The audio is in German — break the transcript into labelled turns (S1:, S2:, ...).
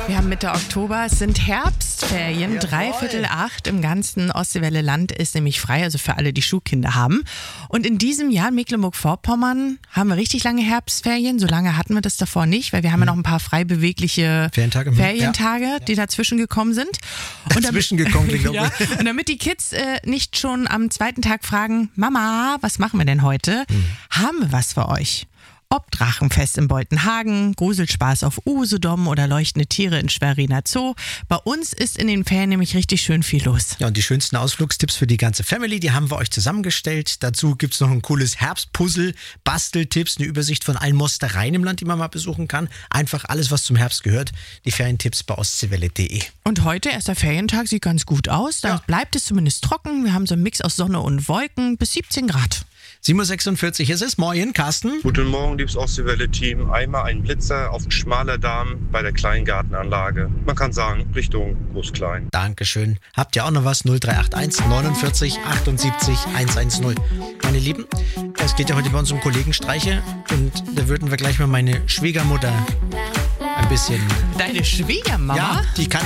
S1: Wir haben Mitte Oktober, es sind Herbstferien, 7:45 im ganzen Ostseewelle-Land ist nämlich frei, also für alle, die Schulkinder haben. Und in diesem Jahr in Mecklenburg-Vorpommern haben wir richtig lange Herbstferien, so lange hatten wir das davor nicht, weil wir haben ja noch ein paar frei bewegliche Ferientage, die dazwischen gekommen sind. Und und damit die Kids nicht schon am zweiten Tag fragen, Mama, was machen wir denn heute, haben wir was für euch. Ob Drachenfest in Boltenhagen, Gruselspaß auf Usedom oder leuchtende Tiere in Schweriner Zoo. Bei uns ist in den Ferien nämlich richtig schön viel los.
S2: Ja, und die schönsten Ausflugstipps für die ganze Family, die haben wir euch zusammengestellt. Dazu gibt's noch ein cooles Herbstpuzzle, Basteltipps, eine Übersicht von allen Mostereien im Land, die man mal besuchen kann. Einfach alles, was zum Herbst gehört. Die Ferientipps bei ostseewelle.de.
S1: Und heute, erster Ferientag, sieht ganz gut aus. Da bleibt es zumindest trocken. Wir haben so einen Mix aus Sonne und Wolken bis 17 Grad.
S2: 7:46 Uhr ist es. Moin, Carsten.
S3: Guten Morgen, liebes Ostseewelle-Team. Einmal ein Blitzer auf Schmaler Damm bei der Kleingartenanlage. Man kann sagen, Richtung Groß-Klein.
S2: Dankeschön. Habt ihr auch noch was? 0381 49 78 110. Meine Lieben, es geht ja heute bei uns um Kollegenstreiche und da würden wir gleich mal meine Schwiegermutter ein bisschen...
S1: Deine Schwiegermama?
S2: Ja, die kann